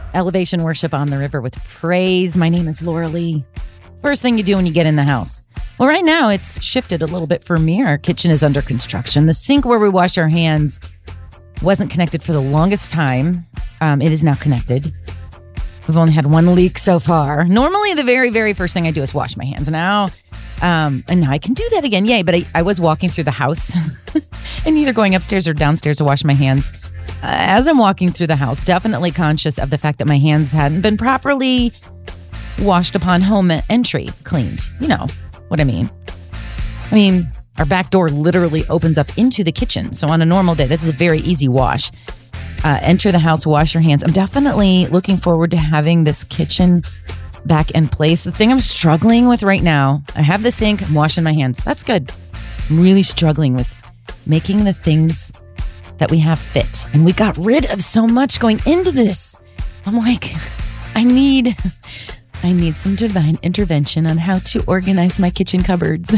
Elevation Worship on the River with Praise. My name is Laura Lee. First thing you do when you get in the house. Well, right now it's shifted a little bit for me. Our kitchen is under construction. The sink where we wash our hands wasn't connected for the longest time. It is now connected. We've only had one leak so far. Normally, the very, very first thing I do is wash my hands. And now I can do that again. Yay. But I was walking through the house and either going upstairs or downstairs to wash my hands. As I'm walking through the house, definitely conscious of the fact that my hands hadn't been properly washed upon home entry, cleaned. You know what I mean. Our back door literally opens up into the kitchen. So on a normal day, this is a very easy wash. Enter the house, wash your hands. I'm definitely looking forward to having this kitchen back in place. The thing I'm struggling with right now, I have the sink, I'm washing my hands. That's good. I'm really struggling with making the things that we have fit. And we got rid of so much going into this. I'm like, I need some divine intervention on how to organize my kitchen cupboards.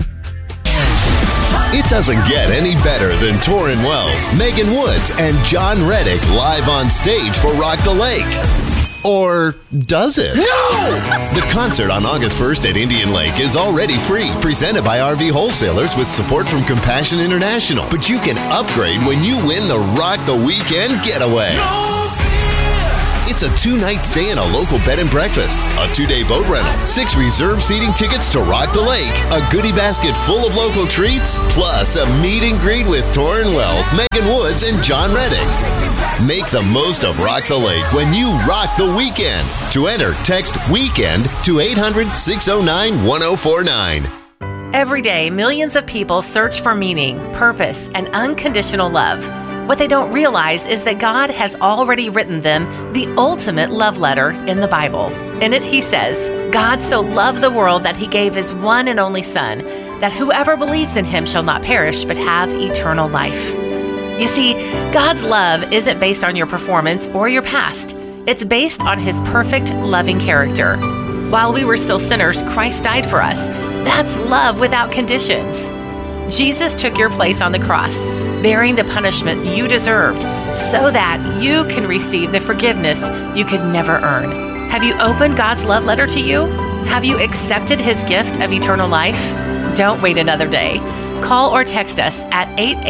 It doesn't get any better than Torrin Wells, Megan Woods, and John Reddick live on stage for Rock the Lake. Or does it? No! The concert on August 1st at Indian Lake is already free, presented by RV Wholesalers with support from Compassion International. But you can upgrade when you win the Rock the Weekend Getaway. It's a 2-night stay in a local bed and breakfast, a 2-day boat rental, 6 reserved seating tickets to Rock the Lake, a goodie basket full of local treats, plus a meet and greet with Torrin Wells, Megan Woods, and John Reddick. Make the most of Rock the Lake when you rock the weekend. To enter, text WEEKEND to 800-609-1049. Every day, millions of people search for meaning, purpose, and unconditional love. What they don't realize is that God has already written them the ultimate love letter in the Bible. In it, he says, God so loved the world that he gave his one and only Son, that whoever believes in him shall not perish but have eternal life. You see, God's love isn't based on your performance or your past. It's based on his perfect, loving character. While we were still sinners, Christ died for us. That's love without conditions. Jesus took your place on the cross, bearing the punishment you deserved, so that you can receive the forgiveness you could never earn. Have you opened God's love letter to you? Have you accepted his gift of eternal life? Don't wait another day. Call or text us at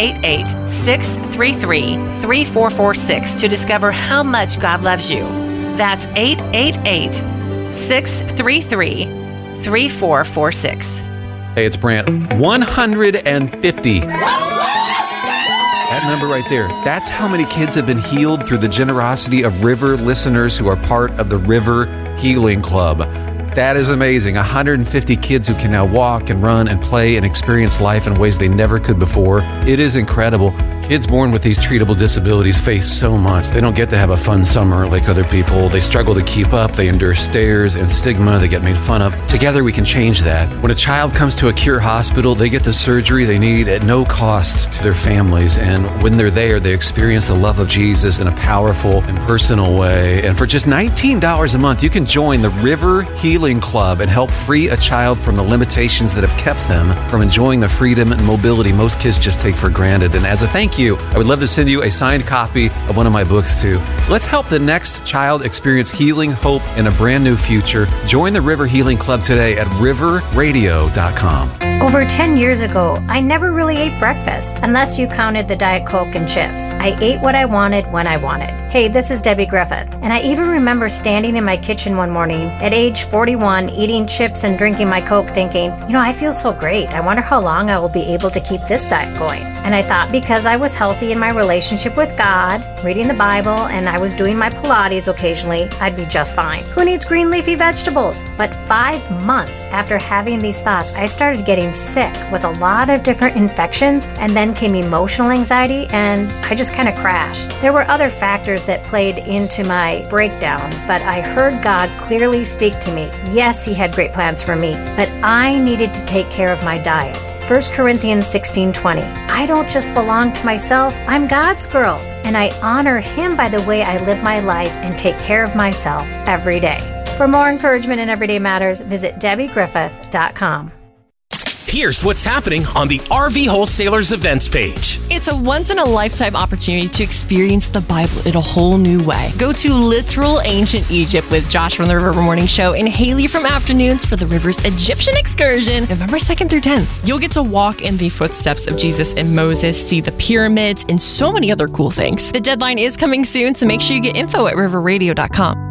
888-633-3446 to discover how much God loves you. That's 888-633-3446. Hey, it's Brant. 150. That number right there. That's how many kids have been healed through the generosity of River listeners who are part of the River Healing Club. That is amazing. 150 kids who can now walk and run and play and experience life in ways they never could before. It is incredible. Kids born with these treatable disabilities face so much. They don't get to have a fun summer like other people. They struggle to keep up. They endure stares and stigma. They get made fun of. Together, we can change that. When a child comes to a Cure hospital, they get the surgery they need at no cost to their families. And when they're there, they experience the love of Jesus in a powerful and personal way. And for just $19 a month, you can join the River Healing Club and help free a child from the limitations that have kept them from enjoying the freedom and mobility most kids just take for granted. And as a thank you, I would love to send you a signed copy of one of my books too. Let's help the next child experience healing, hope, and a brand new future. Join the River Healing Club today at riverradio.com. Over 10 years ago, I never really ate breakfast, unless you counted the Diet Coke and chips. I ate what I wanted when I wanted. Hey, this is Debbie Griffith, and I even remember standing in my kitchen one morning at age 41, eating chips and drinking my Coke, thinking, I feel so great. I wonder how long I will be able to keep this diet going. And I thought because I was healthy in my relationship with God, reading the Bible, and I was doing my Pilates occasionally, I'd be just fine. Who needs green leafy vegetables? But 5 months after having these thoughts, I started getting sick with a lot of different infections, and then came emotional anxiety, and I just kind of crashed. There were other factors that played into my breakdown, but I heard God clearly speak to me. Yes, he had great plans for me, but I needed to take care of my diet. 1 Corinthians 16:20. I don't just belong to myself, I'm God's girl, and I honor him by the way I live my life and take care of myself every day. For more encouragement in Everyday Matters, visit DebbieGriffith.com. Here's what's happening on the RV Wholesalers events page. It's a once-in-a-lifetime opportunity to experience the Bible in a whole new way. Go to literal ancient Egypt with Josh from the River Morning Show and Haley from Afternoons for the River's Egyptian excursion, November 2nd through 10th. You'll get to walk in the footsteps of Jesus and Moses, see the pyramids, and so many other cool things. The deadline is coming soon, so make sure you get info at riverradio.com.